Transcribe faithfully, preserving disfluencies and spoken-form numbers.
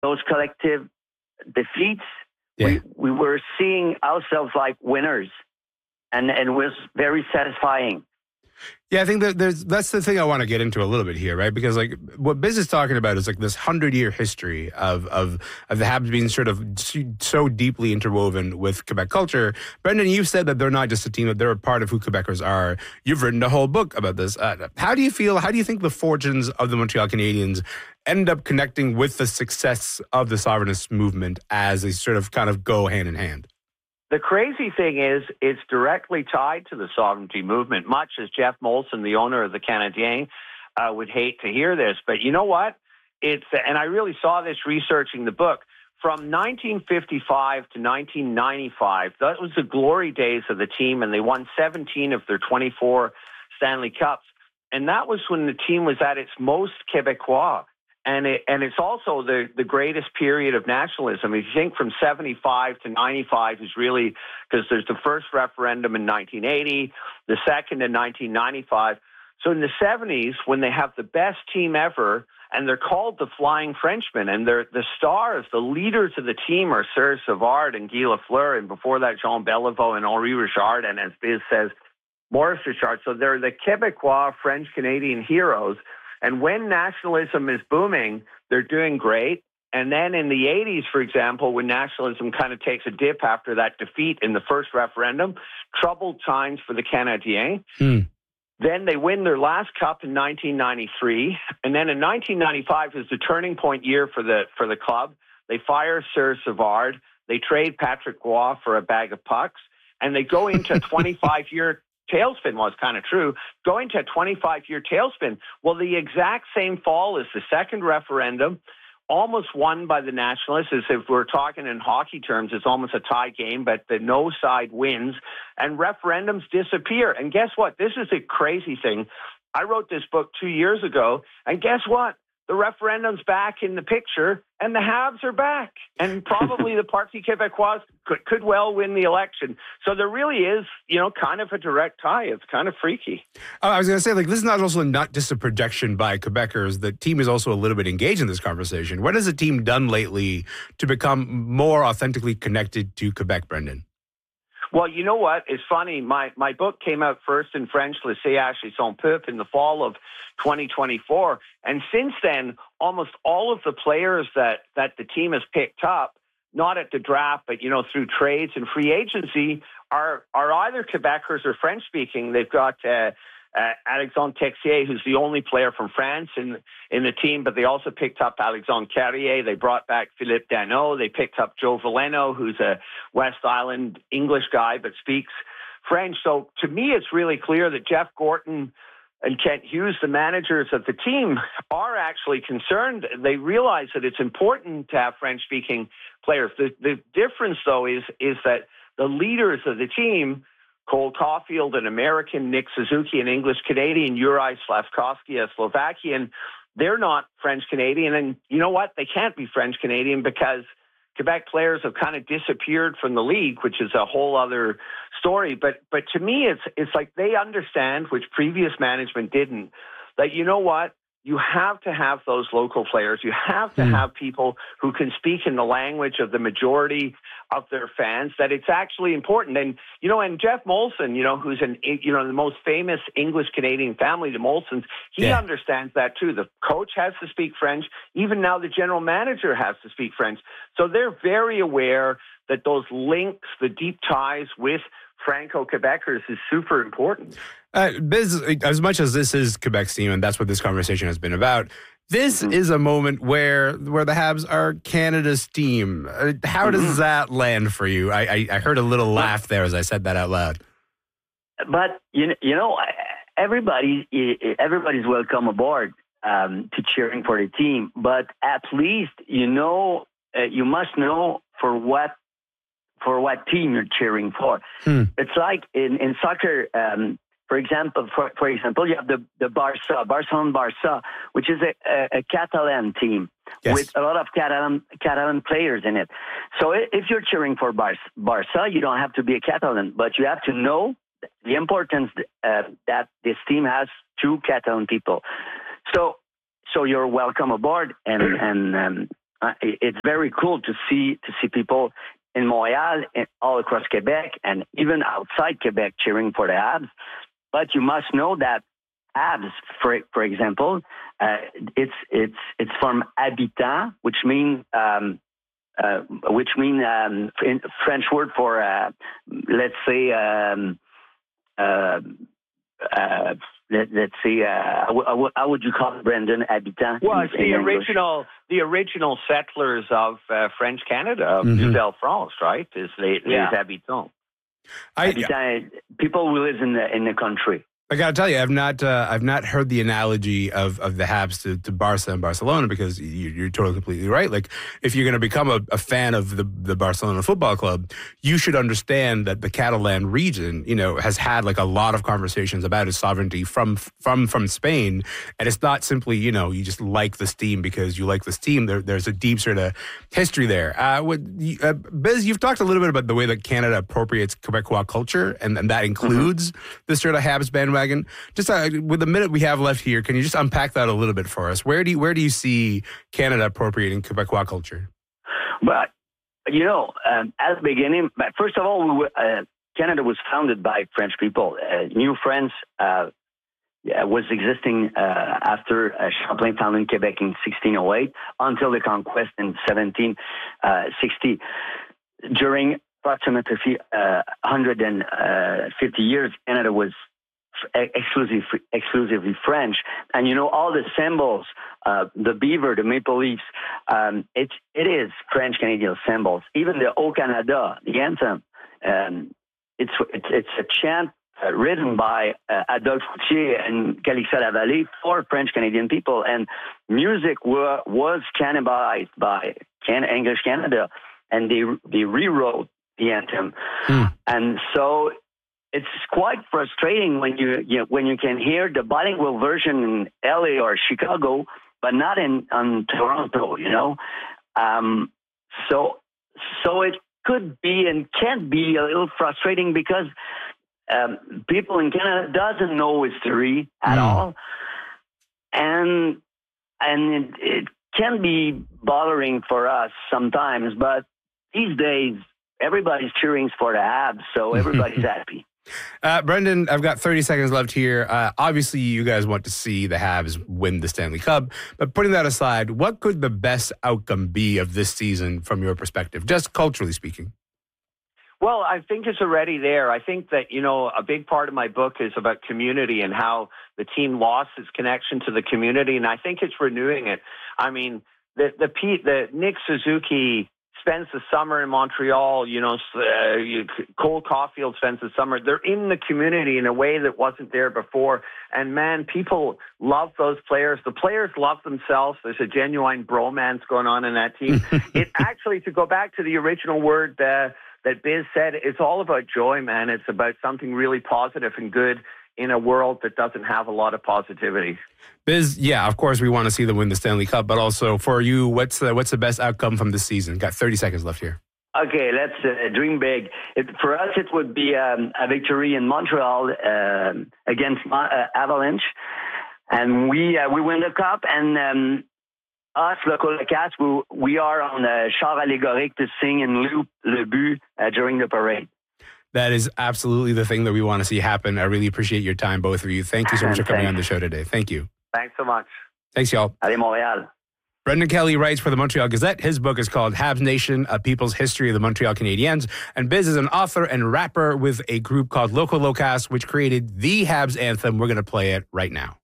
those collective defeats, yeah. we, we were seeing ourselves like winners, and, and it was very satisfying. Yeah, I think that there's that's the thing I want to get into a little bit here, right? Because like what Biz is talking about is like this hundred year history of of of the Habs being sort of so deeply interwoven with Quebec culture. Brendan, you've said that they're not just a team; that they're a part of who Quebecers are. You've written a whole book about this. Uh, how do you feel? How do you think the fortunes of the Montreal Canadiens end up connecting with the success of the sovereignist movement as they sort of kind of go hand in hand? The crazy thing is, it's directly tied to the sovereignty movement, much as Jeff Molson, the owner of the Canadien, uh, would hate to hear this. But you know what? It's, and I really saw this researching the book, from nineteen fifty-five to nineteen ninety-five, that was the glory days of the team, and they won seventeen of their twenty-four Stanley Cups. And that was when the team was at its most Quebecois. And it, and it's also the, the greatest period of nationalism. If you think from seventy-five to ninety-five is really, because there's the first referendum in nineteen eighty, the second in nineteen ninety-five. So in the seventies, when they have the best team ever, and they're called the Flying Frenchmen, and they're the stars, the leaders of the team are Serge Savard and Guy Lafleur, and before that, Jean Beliveau and Henri Richard, and as Biz says, Maurice Richard. So they're the Quebecois French-Canadian heroes. And when nationalism is booming, they're doing great. And then in the eighties, for example, when nationalism kind of takes a dip after that defeat in the first referendum, troubled times for the Canadiens. Hmm. Then they win their last cup in nineteen ninety-three. And then in nineteen ninety-five is the turning point year for the for the club. They fire Serge Savard. They trade Patrick Roy for a bag of pucks. And they go into a twenty-five-year tailspin. Was kind of true, going to a twenty-five-year tailspin. Well, the exact same fall as the second referendum, almost won by the Nationalists. As if we're talking in hockey terms, it's almost a tie game, but the no side wins, and referendums disappear. And guess what? This is a crazy thing. I wrote this book two years ago, and guess what? The referendum's back in the picture, and the Habs are back. And probably the Parti Québécois could, could well win the election. So there really is, you know, kind of a direct tie. It's kind of freaky. Uh, I was going to say, like, this is not also not just a projection by Quebecers. The team is also a little bit engaged in this conversation. What has the team done lately to become more authentically connected to Quebec, Brendan? Well, you know what? It's funny. My my book came out first in French, Laissez Asher son peuple, in the fall of twenty twenty-four. And since then, almost all of the players that, that the team has picked up, not at the draft, but, you know, through trades and free agency, are are either Quebecers or French-speaking. They've got uh, uh, Alexandre Texier, who's the only player from France in in the team, but they also picked up Alexandre Carrier. They brought back Philippe Danault. They picked up Joe Veleno, who's a West Island English guy but speaks French. So to me, it's really clear that Jeff Gorton and Kent Hughes, the managers of the team, are actually concerned. They realize that it's important to have French-speaking players. The, the difference, though, is is that the leaders of the team, Cole Caulfield, an American, Nick Suzuki, an English-Canadian, Juraj Slavkovsky, a Slovakian, they're not French-Canadian. And you know what? They can't be French-Canadian because Quebec players have kind of disappeared from the league, which is a whole other story. But but to me, it's it's like they understand, which previous management didn't, that you know what? You have to have those local players. You have to mm. have people who can speak in the language of the majority of their fans, that it's actually important. And, you know, and Jeff Molson, you know, who's an, you know, the most famous English-Canadian family, the Molsons, he yeah. understands that too. The coach has to speak French. Even now the general manager has to speak French. So they're very aware that those links, the deep ties with Franco-Quebecers is super important. Uh, Biz, as much as this is Quebec's team, and that's what this conversation has been about, this mm-hmm. is a moment where where the Habs are Canada's team. Uh, how mm-hmm. does that land for you? I, I, I heard a little laugh there as I said that out loud. But, you, you know, everybody, everybody's welcome aboard um, to cheering for the team. But at least, you know, uh, you must know for what for what team you're cheering for. Hmm. It's like in, in soccer, um, for example, for, for example, you have the, the Barça, Barcelona Barça, which is a, a, a Catalan team yes. with a lot of Catalan, Catalan players in it. So if you're cheering for Bar- Barça, you don't have to be a Catalan, but you have to know the importance uh, that this team has to Catalan people. So so you're welcome aboard, and, and um, Uh, it's very cool to see to see people in Montreal and all across Quebec and even outside Quebec cheering for the Habs. But you must know that Habs, for for example, uh, it's it's it's from habitant, which means um, uh, which mean um, French word for uh, let's say um, uh, uh, let, let's see uh, how, how would you call it, Brendan? Habitant. Well, it's the original the original settlers of uh, French Canada, of mm-hmm. Nouvelle-France, right? Is les, yeah. les habitants. I, habitant, people who live in the in the country. I got to tell you, I've not, uh, I've not heard the analogy of, of the Habs to, to Barca and Barcelona, because you, you're totally completely right. Like, if you're going to become a, a fan of the, the Barcelona Football Club, you should understand that the Catalan region, you know, has had like a lot of conversations about its sovereignty from from from Spain, and it's not simply, you know, you just like this team because you like this team. There, there's a deep sort of history there. Uh, what, uh, Biz, you've talked a little bit about the way that Canada appropriates Quebecois culture, and, and that includes mm-hmm. this sort of Habs bandwagon. Just uh, with the minute we have left here, can you just unpack that a little bit for us? Where do you, where do you see Canada appropriating Quebecois culture? Well, you know, um, at the beginning, first of all, we were, uh, Canada was founded by French people. Uh, New France uh, was existing uh, after uh, Champlain founded Quebec in sixteen oh eight until the conquest in seventeen sixty. During approximately uh, one hundred fifty years, Canada was exclusively exclusively French, and you know all the symbols, uh, the beaver, the maple leafs, um, it's it is French Canadian symbols. Even the O Canada, the anthem, um, it's it's it's a chant uh, written by uh, Adolphe Routier and Calixa Lavallée for French Canadian people, and music were, was cannibalized by Can- English Canada, and they they rewrote the anthem, hmm. and so. It's quite frustrating when you, you know, when you can hear the bilingual version in L A or Chicago, but not in, in Toronto. You know, um, so so it could be and can be a little frustrating because um, people in Canada doesn't know history at mm. all, and and it, it can be bothering for us sometimes. But these days, everybody's cheering for the Habs, so everybody's happy. Uh, Brendan, I've got thirty seconds left here. Uh, obviously, you guys want to see the Habs win the Stanley Cup. But putting that aside, what could the best outcome be of this season from your perspective, just culturally speaking? Well, I think it's already there. I think that, you know, a big part of my book is about community and how the team lost its connection to the community. And I think it's renewing it. I mean, the, the, Pete, the Nick Suzuki spends the summer in Montreal, you know, uh, you, Cole Caulfield spends the summer. They're in the community in a way that wasn't there before. And man, people love those players. The players love themselves. There's a genuine bromance going on in that team. It actually, to go back to the original word uh, that Biz said, it's all about joy, man. It's about something really positive and good in a world that doesn't have a lot of positivity. Biz, yeah, of course we want to see them win the Stanley Cup, but also for you, what's the, what's the best outcome from this season? Got thirty seconds left here. Okay, let's uh, dream big. It, for us, it would be um, a victory in Montreal uh, against uh, Avalanche, and we uh, we win the cup. And um, us, local cats, we, we are on the char allégorique to sing and loop le but uh, during the parade. That is absolutely the thing that we want to see happen. I really appreciate your time, both of you. Thank you so much for coming on the show today. Thank you. Thanks so much. Thanks, y'all. Allez, Montréal. Brendan Kelly writes for the Montreal Gazette. His book is called Habs Nation, A People's History of the Montreal Canadiens. And Biz is an author and rapper with a group called Loco Locas, which created the Habs anthem. We're going to play it right now.